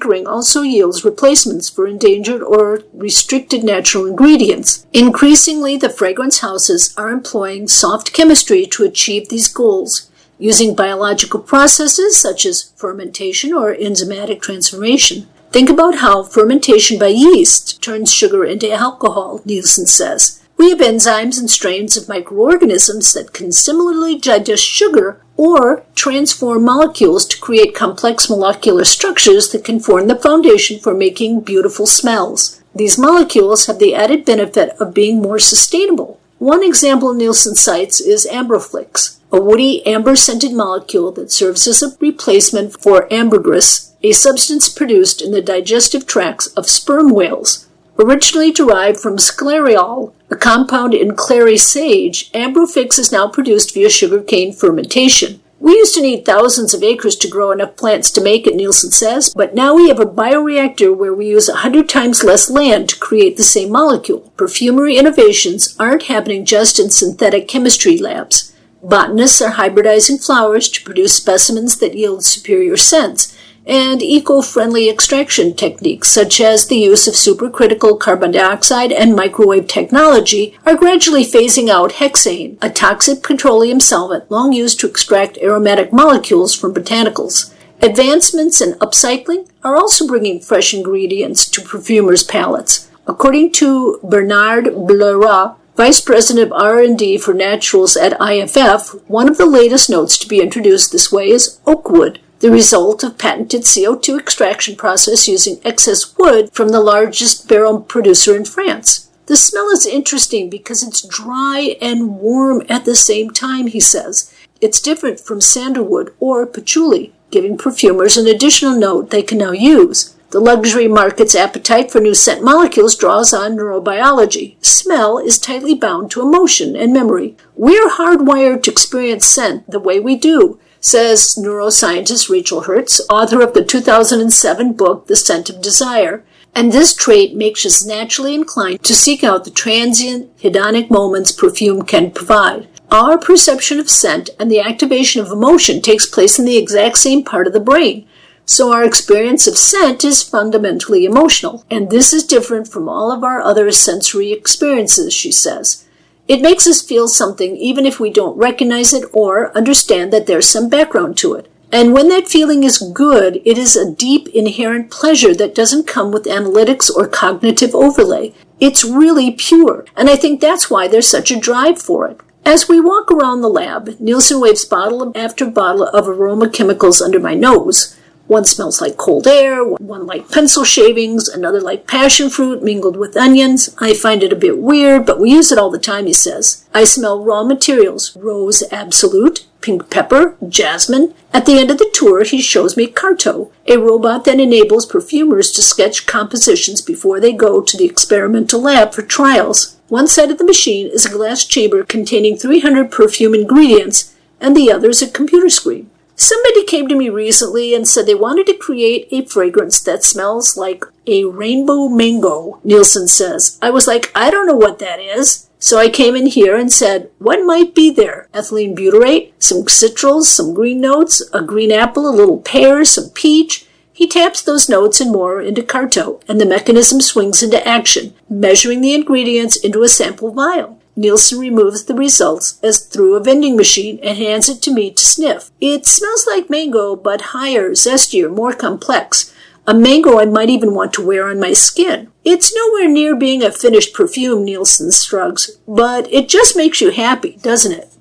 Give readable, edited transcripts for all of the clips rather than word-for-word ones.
tinkering also yields replacements for endangered or restricted natural ingredients. Increasingly, the fragrance houses are employing soft chemistry to achieve these goals, using biological processes such as fermentation or enzymatic transformation. Think about how fermentation by yeast turns sugar into alcohol, Nielsen says. We have enzymes and strains of microorganisms that can similarly digest sugar or transform molecules to create complex molecular structures that can form the foundation for making beautiful smells. These molecules have the added benefit of being more sustainable. One example Nielsen cites is Amberflix, a woody amber-scented molecule that serves as a replacement for ambergris, a substance produced in the digestive tracts of sperm whales. Originally derived from sclareol, a compound in clary sage, Amberflix is now produced via sugarcane fermentation. We used to need thousands of acres to grow enough plants to make it, Nielsen says, but now we have a bioreactor where we use 100 times less land to create the same molecule. Perfumery innovations aren't happening just in synthetic chemistry labs. Botanists are hybridizing flowers to produce specimens that yield superior scents, and eco-friendly extraction techniques such as the use of supercritical carbon dioxide and microwave technology are gradually phasing out hexane, a toxic petroleum solvent long used to extract aromatic molecules from botanicals. Advancements in upcycling are also bringing fresh ingredients to perfumers' palettes. According to Bernard Bleurat, Vice President of R&D for Naturals at IFF, one of the latest notes to be introduced this way is oak wood, the result of patented CO2 extraction process using excess wood from the largest barrel producer in France. The smell is interesting because it's dry and warm at the same time, he says. It's different from sandalwood or patchouli, giving perfumers an additional note they can now use. The luxury market's appetite for new scent molecules draws on neurobiology. Smell is tightly bound to emotion and memory. We're hardwired to experience scent the way we do, says neuroscientist Rachel Hertz, author of the 2007 book, The Scent of Desire. And this trait makes us naturally inclined to seek out the transient, hedonic moments perfume can provide. Our perception of scent and the activation of emotion takes place in the exact same part of the brain. So our experience of scent is fundamentally emotional. And this is different from all of our other sensory experiences, she says. It makes us feel something even if we don't recognize it or understand that there's some background to it. And when that feeling is good, it is a deep, inherent pleasure that doesn't come with analytics or cognitive overlay. It's really pure, and I think that's why there's such a drive for it. As we walk around the lab, Nielsen waves bottle after bottle of aroma chemicals under my nose. One smells like cold air, one like pencil shavings, another like passion fruit mingled with onions. I find it a bit weird, but we use it all the time, he says. I smell raw materials, rose absolute, pink pepper, jasmine. At the end of the tour, he shows me Carto, a robot that enables perfumers to sketch compositions before they go to the experimental lab for trials. One side of the machine is a glass chamber containing 300 perfume ingredients, and the other is a computer screen. Somebody came to me recently and said they wanted to create a fragrance that smells like a rainbow mango, Nielsen says. I was like, I don't know what that is. So I came in here and said, what might be there? Ethylene butyrate, some citrals, some green notes, a green apple, a little pear, some peach. He taps those notes and more into Carto, and the mechanism swings into action, measuring the ingredients into a sample vial. Nielsen removes the results as through a vending machine and hands it to me to sniff. It smells like mango, but higher, zestier, more complex. A mango I might even want to wear on my skin. It's nowhere near being a finished perfume, Nielsen shrugs, but it just makes you happy, doesn't it?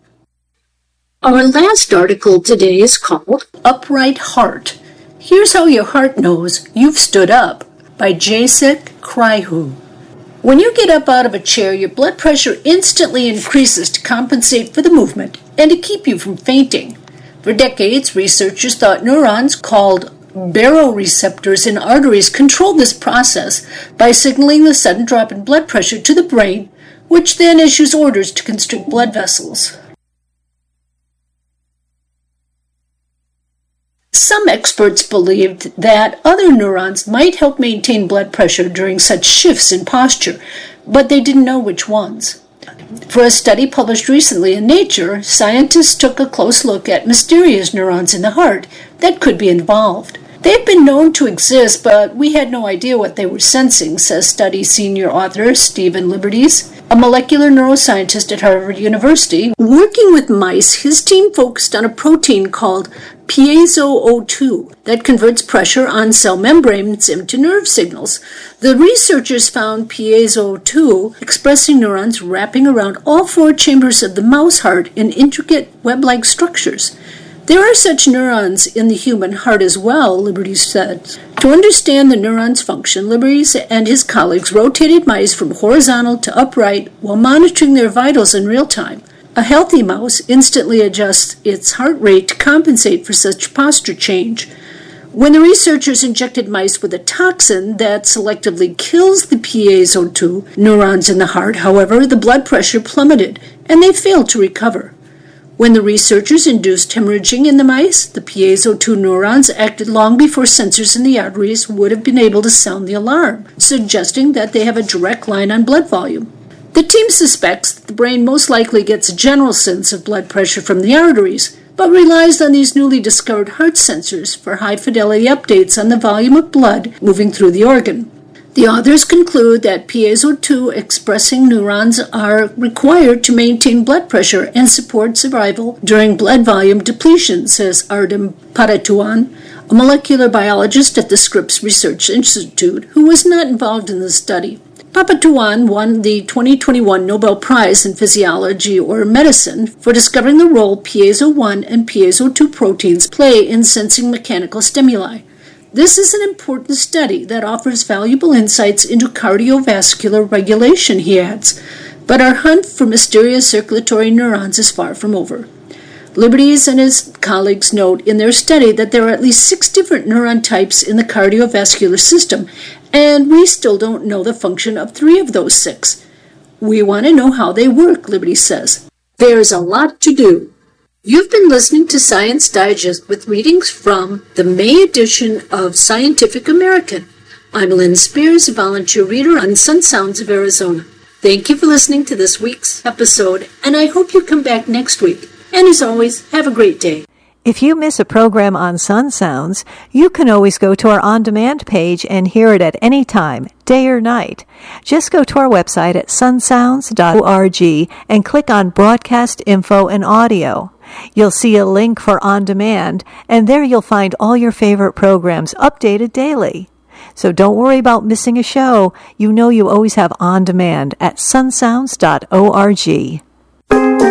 Our last article today is called Upright Heart. Here's How Your Heart Knows You've Stood Up by Jacek Kryhu. When you get up out of a chair, your blood pressure instantly increases to compensate for the movement and to keep you from fainting. For decades, researchers thought neurons called baroreceptors in arteries controlled this process by signaling the sudden drop in blood pressure to the brain, which then issues orders to constrict blood vessels. Some experts believed that other neurons might help maintain blood pressure during such shifts in posture, but they didn't know which ones. For a study published recently in Nature, scientists took a close look at mysterious neurons in the heart that could be involved. They've been known to exist, but we had no idea what they were sensing, says study senior author Stephen Liberties, a molecular neuroscientist at Harvard University. Working with mice, his team focused on a protein called piezo-O2 that converts pressure on cell membranes into nerve signals. The researchers found piezo-O2 expressing neurons wrapping around all 4 chambers of the mouse heart in intricate web-like structures. There are such neurons in the human heart as well, Liberties said. To understand the neuron's function, Liberties and his colleagues rotated mice from horizontal to upright while monitoring their vitals in real time. A healthy mouse instantly adjusts its heart rate to compensate for such posture change. When the researchers injected mice with a toxin that selectively kills the piezo-2 neurons in the heart, however, the blood pressure plummeted, and they failed to recover. When the researchers induced hemorrhaging in the mice, the piezo-2 neurons acted long before sensors in the arteries would have been able to sound the alarm, suggesting that they have a direct line on blood volume. The team suspects that the brain most likely gets a general sense of blood pressure from the arteries, but relies on these newly discovered heart sensors for high-fidelity updates on the volume of blood moving through the organ. The authors conclude that piezo-2 expressing neurons are required to maintain blood pressure and support survival during blood volume depletion, says Ardem Padatuan, a molecular biologist at the Scripps Research Institute, who was not involved in the study. Papatuan won the 2021 Nobel Prize in Physiology or Medicine for discovering the role piezo-1 and piezo-2 proteins play in sensing mechanical stimuli. This is an important study that offers valuable insights into cardiovascular regulation, he adds, but our hunt for mysterious circulatory neurons is far from over. Liberties and his colleagues note in their study that there are at least 6 different neuron types in the cardiovascular system, and we still don't know the function of 3 of those 6. We want to know how they work, Liberties says. There's a lot to do. You've been listening to Science Digest with readings from the May edition of Scientific American. I'm Lynn Spears, a volunteer reader on Sun Sounds of Arizona. Thank you for listening to this week's episode, and I hope you come back next week. And as always, have a great day. If you miss a program on Sun Sounds, you can always go to our on-demand page and hear it at any time, day or night. Just go to our website at sunsounds.org and click on Broadcast Info and Audio. You'll see a link for On Demand, and there you'll find all your favorite programs updated daily. So don't worry about missing a show. You know you always have On Demand at sunsounds.org.